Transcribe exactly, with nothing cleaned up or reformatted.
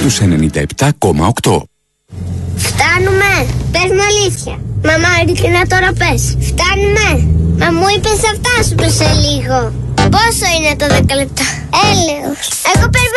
στους ενενήντα επτά κόμμα οκτώ. Φτάνουμε! Πες μου αλήθεια. Μαμά, ειλικρινά τώρα πες. Φτάνουμε! Μα μου είπες θα φτάσουμε σε λίγο. Πόσο είναι το δέκα λεπτά? Έλεος. Εγώ